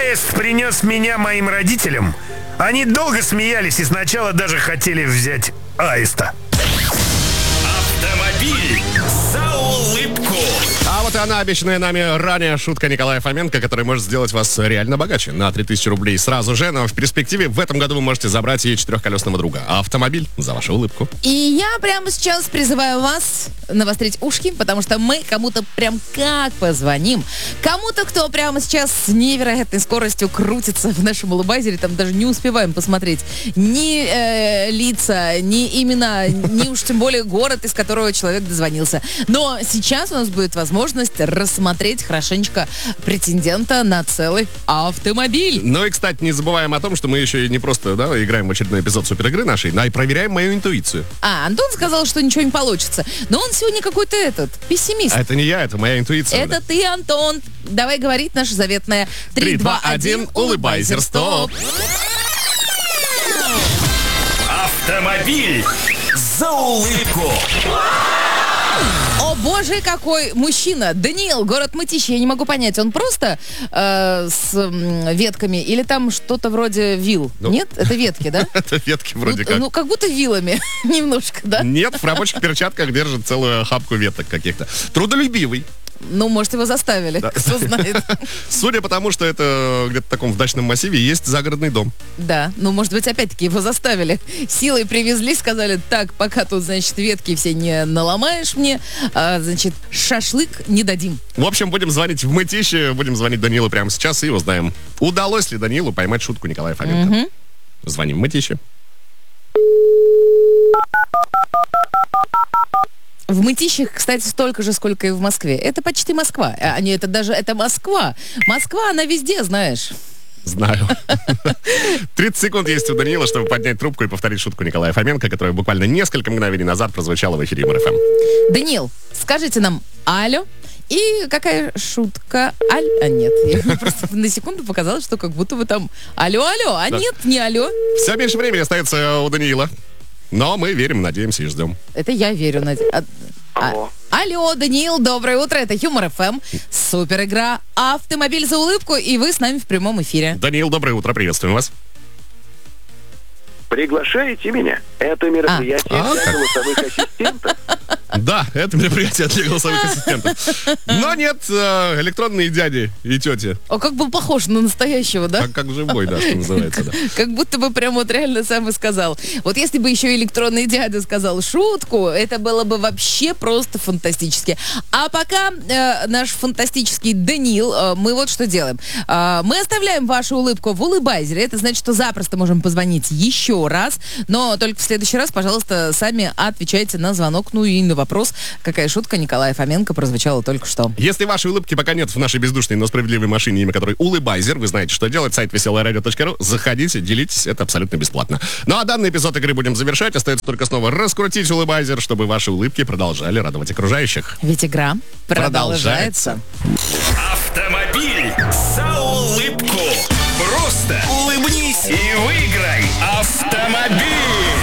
Поезд принес меня моим родителям. Они долго смеялись и сначала даже хотели взять аиста. Автомобиль за улыбку. А вот и она, обещанная нами ранее шутка Николая Фоменко, которая может сделать вас реально богаче на 3000 рублей сразу же. Но в перспективе в этом году вы можете забрать и четырехколесного друга. А автомобиль за вашу улыбку. И я прямо сейчас призываю вас навострить ушки, потому что мы кому-то прям как позвоним. Кому-то, кто прямо сейчас с невероятной скоростью крутится в нашем улыбайзере, там даже не успеваем посмотреть ни лица, ни имена, ни уж тем более город, из которого человек дозвонился. Но сейчас у нас будет возможность рассмотреть хорошенечко претендента на целый автомобиль. Ну и, кстати, не забываем о том, что мы еще и не просто играем в очередной эпизод суперигры нашей, но и проверяем мою интуицию. Антон сказал, что ничего не получится. Но он сегодня какой-то пессимист. А это не я, это моя интуиция. Это ты, Антон. Давай говорить наше заветное 3, 2, 1, улыбайзер, стоп. Автомобиль за улыбку. О боже, какой мужчина! Даниил, город Мытищи, я не могу понять, он просто с ветками или там что-то вроде вил? Нет? Это ветки, да? Это ветки вроде как. Ну, как будто вилами немножко, да? Нет, в рабочих перчатках держит целую охапку веток каких-то. Трудолюбивый. Ну, может, его заставили, да. Кто знает. Судя по тому, что это где-то в таком в дачном массиве, есть загородный дом. Да, ну, может быть, опять-таки его заставили. Силой привезли, сказали, так, пока тут, значит, ветки все не наломаешь мне, значит, шашлык не дадим. В общем, будем звонить в Мытищи, будем звонить Данилу прямо сейчас и узнаем, удалось ли Данилу поймать шутку Николая Фоменко. Звоним в Мытищи. В Мытищах, кстати, столько же, сколько и в Москве. Это почти Москва. Это Москва. Москва, она везде, знаешь. Знаю. 30 секунд есть у Даниила, чтобы поднять трубку и повторить шутку Николая Фоменко, которая буквально несколько мгновений назад прозвучала в эфире МРФМ. Даниил, скажите нам «Алло». И какая шутка? Нет. Я просто на секунду показалось, что как будто вы там «Алло». А да. Нет, не «Алло». Все меньше времени остается у Даниила. Но мы верим, надеемся и ждем. Это я верю. Алло, Даниил, доброе утро. Это Юмор ФМ. Супер игра «Автомобиль за улыбку». И вы с нами в прямом эфире. Даниил, доброе утро. Приветствуем вас. Приглашаете меня? Это мероприятие для голосовых ассистентов. Да, это мероприятие для голосовых ассистентов. Но нет, электронные дяди и тети. Как бы похож на настоящего, да? Как живой, да, что называется, да. Как будто бы прям вот реально сам и сказал. Вот если бы еще электронный дядя сказал шутку, это было бы вообще просто фантастически. А пока наш фантастический Даниил, мы вот что делаем. Мы оставляем вашу улыбку в улыбайзере. Это значит, что запросто можем позвонить еще раз. Но только в следующий раз, пожалуйста, сами отвечайте на звонок, ну и на вопрос, какая шутка Николая Фоменко прозвучала только что. Если вашей улыбки пока нет в нашей бездушной, но справедливой машине, имя которой Улыбайзер, вы знаете, что делать. Сайт веселорадио.ру. Заходите, делитесь, это абсолютно бесплатно. Ну а данный эпизод игры будем завершать. Остается только снова раскрутить Улыбайзер, чтобы ваши улыбки продолжали радовать окружающих. Ведь игра продолжается. Автомобиль за улыбку. Просто улыбнись и выиграй автомобиль.